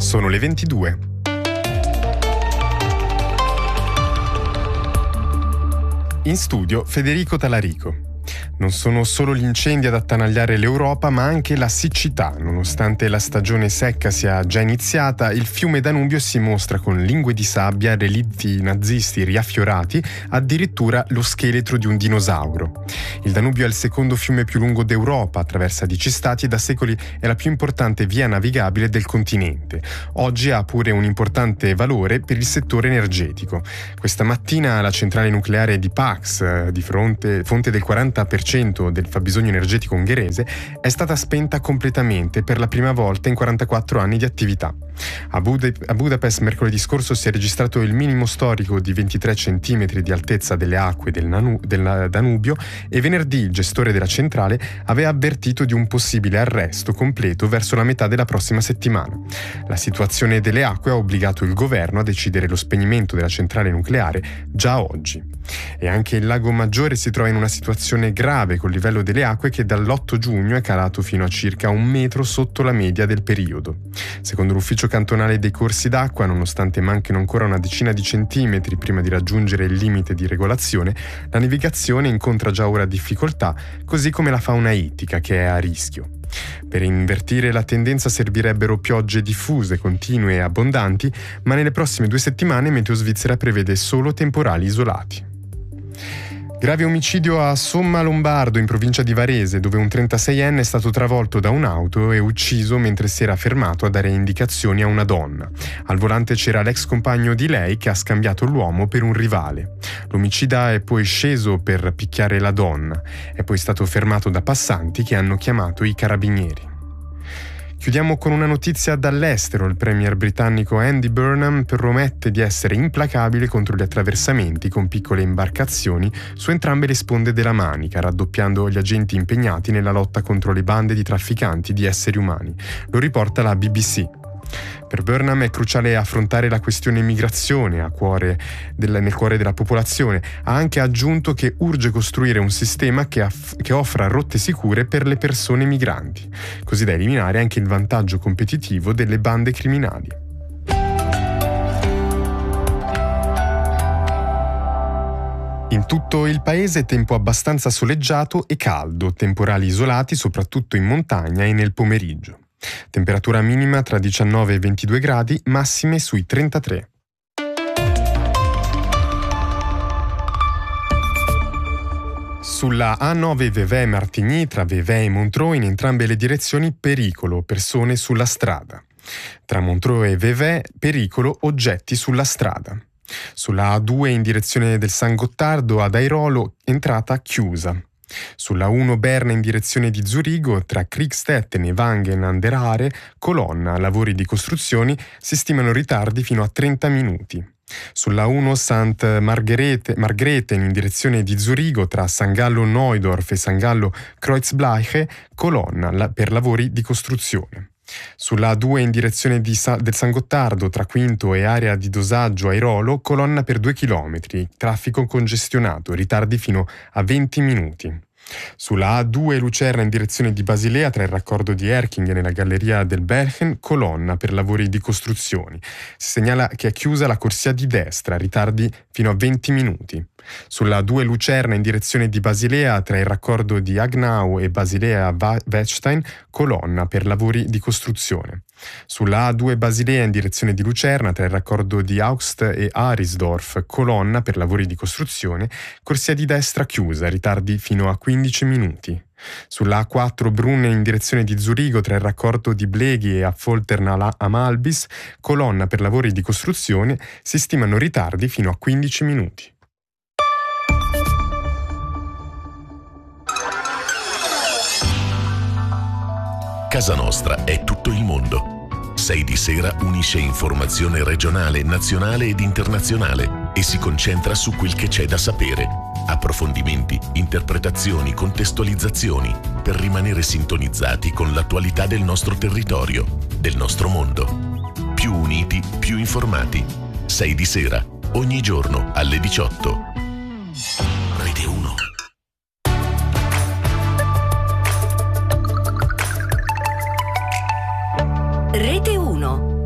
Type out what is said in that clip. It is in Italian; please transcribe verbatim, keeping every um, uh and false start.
Sono le ventidue. In studio Federico Talarico. Non sono solo gli incendi ad attanagliare l'Europa, ma anche la siccità. Nonostante la stagione secca sia già iniziata, il fiume Danubio si mostra con lingue di sabbia, relitti nazisti riaffiorati, addirittura lo scheletro di un dinosauro. Il Danubio è il secondo fiume più lungo d'Europa, attraversa dieci stati e da secoli è la più importante via navigabile del continente. Oggi ha pure un importante valore per il settore energetico. Questa mattina la centrale nucleare di Paks, di fronte, fonte del quaranta per cento del fabbisogno energetico ungherese, è stata spenta completamente per la prima volta in quarantaquattro anni di attività. A, Bud- a Budapest mercoledì scorso si è registrato il minimo storico di ventitré centimetri di altezza delle acque del, Nanu- del Danubio e venerdì il gestore della centrale aveva avvertito di un possibile arresto completo verso la metà della prossima settimana. La situazione delle acque ha obbligato il governo a decidere lo spegnimento della centrale nucleare già oggi. E anche il lago Maggiore si trova in una situazione grave col livello delle acque che dall'otto giugno è calato fino a circa un metro sotto la media del periodo. Secondo l'ufficio cantonale dei corsi d'acqua, nonostante manchino ancora una decina di centimetri prima di raggiungere il limite di regolazione, la navigazione incontra già ora difficoltà, così come la fauna ittica che è a rischio. Per invertire la tendenza servirebbero piogge diffuse, continue e abbondanti, ma nelle prossime due settimane Meteo Svizzera prevede solo temporali isolati. Grave omicidio a Somma Lombardo, in provincia di Varese, dove un trentaseienne è stato travolto da un'auto e ucciso mentre si era fermato a dare indicazioni a una donna. Al volante c'era l'ex compagno di lei che ha scambiato l'uomo per un rivale. L'omicida è poi sceso per picchiare la donna. È poi stato fermato da passanti che hanno chiamato i carabinieri. Chiudiamo con una notizia dall'estero. Il premier britannico Andy Burnham promette di essere implacabile contro gli attraversamenti con piccole imbarcazioni su entrambe le sponde della Manica, raddoppiando gli agenti impegnati nella lotta contro le bande di trafficanti di esseri umani. Lo riporta la B B C. Per Burnham è cruciale affrontare la questione migrazione a cuore del, nel cuore della popolazione. Ha anche aggiunto che urge costruire un sistema che, aff- che offra rotte sicure per le persone migranti, così da eliminare anche il vantaggio competitivo delle bande criminali. In tutto il paese tempo abbastanza soleggiato e caldo, temporali isolati soprattutto in montagna e nel pomeriggio. Temperatura minima tra diciannove e ventidue gradi, massime sui trentatré. Sulla A nove Vevey-Martigny tra Vevey e Montreux in entrambe le direzioni pericolo, persone sulla strada. Tra Montreux e Vevey pericolo, oggetti sulla strada. Sulla A due in direzione del San Gottardo ad Airolo, entrata chiusa. Sulla uno Berna in direzione di Zurigo, tra Kriegstetten e Wangen an der Aare, colonna, lavori di costruzioni, si stimano ritardi fino a trenta minuti. Sulla uno Sant Margrethe, Margrethen in direzione di Zurigo, tra San Gallo Neudorf e San Gallo Kreuzbleiche, colonna la, per lavori di costruzione. Sulla A due in direzione di Sa- del San Gottardo, tra Quinto e area di dosaggio Airolo, colonna per due chilometri, traffico congestionato, ritardi fino a venti minuti. Sulla A due Lucerna in direzione di Basilea, tra il raccordo di Erkingen e la galleria del Bergen, colonna per lavori di costruzioni. Si segnala che è chiusa la corsia di destra, ritardi fino a venti minuti. Sulla A due Lucerna in direzione di Basilea, tra il raccordo di Agnau e Basilea-Wechstein, colonna per lavori di costruzione. Sulla A due Basilea in direzione di Lucerna, tra il raccordo di Augst e Arisdorf, colonna per lavori di costruzione, corsia di destra chiusa, ritardi fino a quindici minuti. Sulla A quattro Brunne in direzione di Zurigo, tra il raccordo di Bleghi e Affoltern am Albis, colonna per lavori di costruzione, si stimano ritardi fino a quindici minuti. Casa Nostra è tutto il mondo. sei di sera unisce informazione regionale, nazionale ed internazionale e si concentra su quel che c'è da sapere. Approfondimenti, interpretazioni, contestualizzazioni per rimanere sintonizzati con l'attualità del nostro territorio, del nostro mondo. Più uniti, più informati. sei di sera, ogni giorno alle diciotto. Rete uno. Rete uno.